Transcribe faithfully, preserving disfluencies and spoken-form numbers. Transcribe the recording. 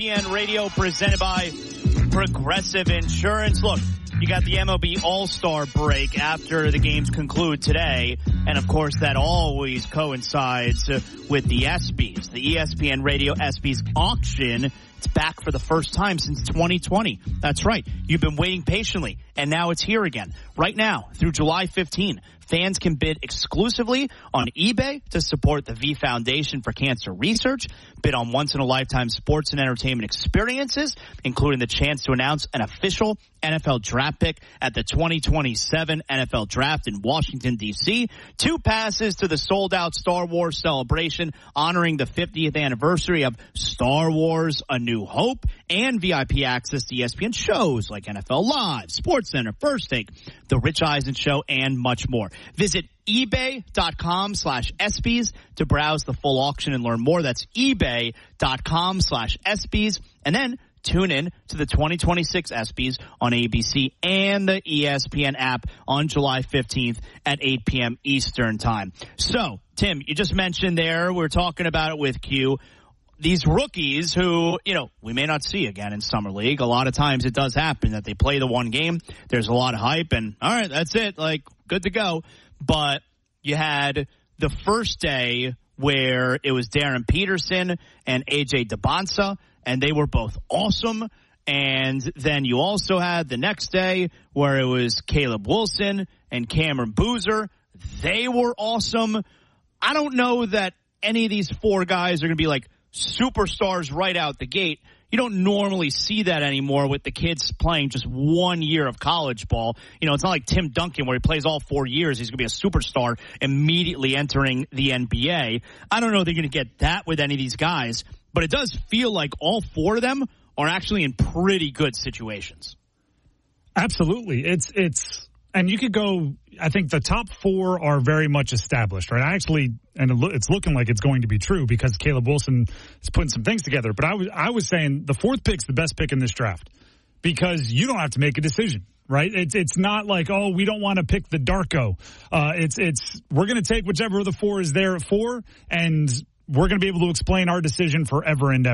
E S P N Radio presented by Progressive Insurance. Look, you got the M L B All-Star break after the games conclude today. And, of course, that always coincides with the ESPYs, the E S P N Radio ESPYs auction. It's back for the first time since twenty twenty. That's right. You've been waiting patiently, and now it's here again. Right now, through July fifteenth, fans can bid exclusively on eBay to support the V Foundation for Cancer Research, bid on once-in-a-lifetime sports and entertainment experiences, including the chance to announce an official N F L draft pick at the twenty twenty-seven N F L Draft in Washington, D C, two passes to the sold-out Star Wars celebration honoring the fiftieth anniversary of Star Wars A New Hope, and V I P access to E S P N shows like N F L Live, SportsCenter, First Take, The Rich Eisen Show, and much more. Visit ebay.com slash ESPYs to browse the full auction and learn more. That's ebay.com slash ESPYs. And then tune in to the twenty twenty-six ESPYs on A B C and the E S P N app on July fifteenth at eight p.m. Eastern Time. So, Tim, you just mentioned there, we're talking about it with Q, these rookies who, you know, we may not see again in Summer League. A lot of times it does happen that they play the one game, there's a lot of hype, and all right, that's it, like, good to go. But you had the first day where it was Darren Peterson and A J Debonsa, and they were both awesome. And then you also had the next day where it was Caleb Wilson and Cameron Boozer. They were awesome. I don't know that any of these four guys are going to be like superstars right out the gate. You don't normally see that anymore with the kids playing just one year of college ball. You know, it's not like Tim Duncan where he plays all four years. He's going to be a superstar immediately entering the N B A. I don't know if they're going to get that with any of these guys, but it does feel like all four of them are actually in pretty good situations. Absolutely. It's, it's, and you could go, I think the top four are very much established, right? I actually, and it's looking like it's going to be true because Caleb Wilson is putting some things together. But I was, I was saying the fourth pick's the best pick in this draft because you don't have to make a decision, right? It's, it's not like, oh, we don't want to pick the Darko. Uh, it's, it's, we're going to take whichever of the four is there at four, and we're going to be able to explain our decision forever and ever.